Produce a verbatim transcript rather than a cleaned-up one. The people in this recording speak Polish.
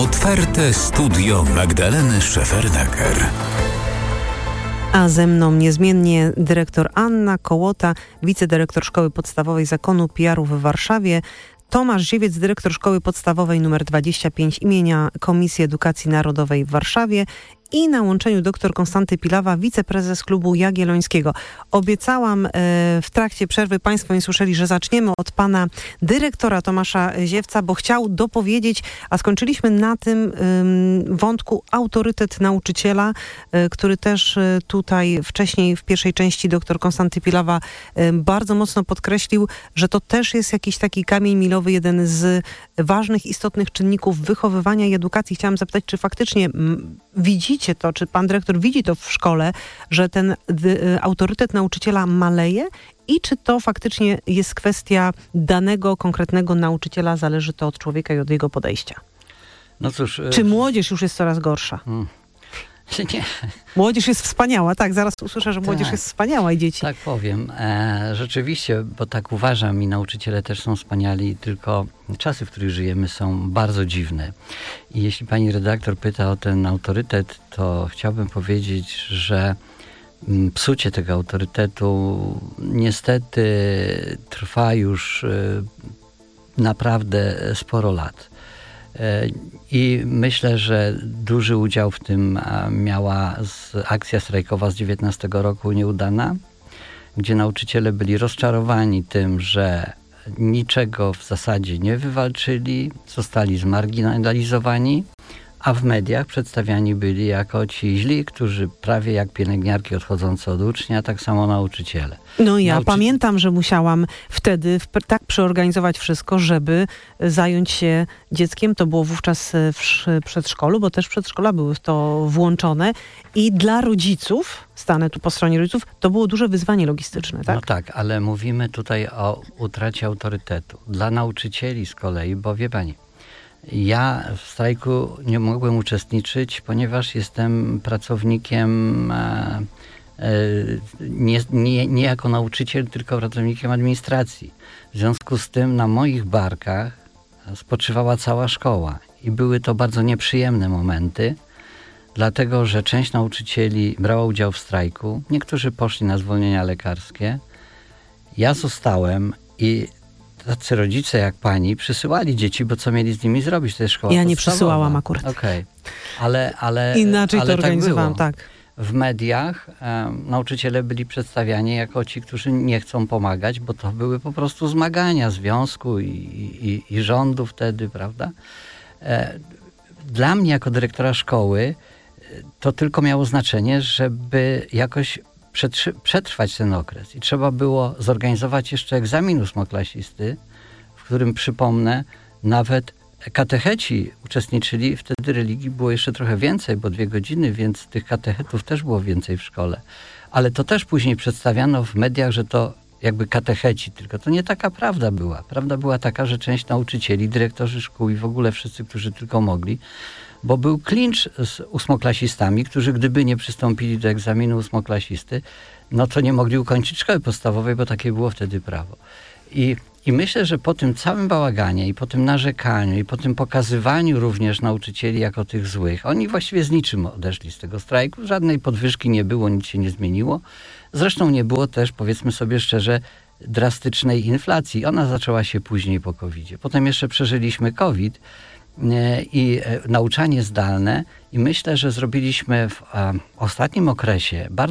Otwarte studio Magdaleny Szefernaker. A ze mną niezmiennie dyrektor Anna Kołota, wicedyrektor Szkoły Podstawowej Zakonu P R u w Warszawie, Tomasz Ziewiec, dyrektor Szkoły Podstawowej nr dwadzieścia pięć imienia Komisji Edukacji Narodowej w Warszawie i na łączeniu dr Konstanty Pilawa, wiceprezes Klubu Jagiellońskiego. Obiecałam e, w trakcie przerwy, Państwo nie słyszeli, że zaczniemy od pana dyrektora Tomasza Ziewca, bo chciał dopowiedzieć, a skończyliśmy na tym ym, wątku autorytet nauczyciela, y, który też y, tutaj wcześniej w pierwszej części dr Konstanty Pilawa y, bardzo mocno podkreślił, że to też jest jakiś taki kamień milowy, jeden z ważnych, istotnych czynników wychowywania i edukacji. Chciałam zapytać, czy faktycznie m, widzicie to, czy pan dyrektor widzi to w szkole, że ten y, autorytet nauczyciela maleje i czy to faktycznie jest kwestia danego, konkretnego nauczyciela, zależy to od człowieka i od jego podejścia? No cóż... Czy młodzież już jest coraz gorsza? Hmm. Nie. Młodzież jest wspaniała, tak, zaraz usłyszę, że młodzież tak, jest wspaniała i dzieci. Tak powiem. E, rzeczywiście, bo tak uważam i nauczyciele też są wspaniali, tylko czasy, w których żyjemy, są bardzo dziwne. I jeśli pani redaktor pyta o ten autorytet, to chciałbym powiedzieć, że psucie tego autorytetu niestety trwa już y, naprawdę sporo lat. I myślę, że duży udział w tym miała akcja strajkowa z dziewiętnastego roku nieudana, gdzie nauczyciele byli rozczarowani tym, że niczego w zasadzie nie wywalczyli, zostali zmarginalizowani, a w mediach przedstawiani byli jako ci źli, którzy prawie jak pielęgniarki odchodzące od ucznia, tak samo nauczyciele. No ja Nauczy... pamiętam, że musiałam wtedy w, tak przeorganizować wszystko, żeby zająć się dzieckiem. To było wówczas w przedszkolu, bo też przedszkola były w to włączone i dla rodziców, stanę tu po stronie rodziców, to było duże wyzwanie logistyczne, tak? No tak, ale mówimy tutaj o utracie autorytetu. Dla nauczycieli z kolei, bo wie pani, ja w strajku nie mogłem uczestniczyć, ponieważ jestem pracownikiem e, e, nie, nie, nie jako nauczyciel, tylko pracownikiem administracji. W związku z tym na moich barkach spoczywała cała szkoła i były to bardzo nieprzyjemne momenty, dlatego że część nauczycieli brała udział w strajku, niektórzy poszli na zwolnienia lekarskie. Ja zostałem i tacy rodzice jak pani przysyłali dzieci, bo co mieli z nimi zrobić? To jest szkoła Ja nie podstawowa. przysyłałam akurat. Okej. Okay. Ale, ale, Inaczej ale to organizowałam, tak. tak. W mediach e, nauczyciele byli przedstawiani jako ci, którzy nie chcą pomagać, bo to były po prostu zmagania związku i, i, i rządu wtedy, prawda? E, dla mnie jako dyrektora szkoły to tylko miało znaczenie, żeby jakoś przetrwać ten okres. I trzeba było zorganizować jeszcze egzamin ósmoklasisty, w którym, przypomnę, nawet katecheci uczestniczyli. Wtedy religii było jeszcze trochę więcej, bo dwie godziny, więc tych katechetów też było więcej w szkole. Ale to też później przedstawiano w mediach, że to jakby katecheci, tylko to nie taka prawda była. Prawda była taka, że część nauczycieli, dyrektorzy szkół i w ogóle wszyscy, którzy tylko mogli, bo był klincz z ósmoklasistami, którzy gdyby nie przystąpili do egzaminu ósmoklasisty, no to nie mogli ukończyć szkoły podstawowej, bo takie było wtedy prawo. I, i myślę, że po tym całym bałaganie i po tym narzekaniu i po tym pokazywaniu również nauczycieli jako tych złych, oni właściwie z niczym odeszli z tego strajku, żadnej podwyżki nie było, nic się nie zmieniło. Zresztą nie było też, powiedzmy sobie szczerze, drastycznej inflacji. Ona zaczęła się później po kowidzie. Potem jeszcze przeżyliśmy COVID, i nauczanie zdalne i myślę, że zrobiliśmy w ostatnim okresie bardzo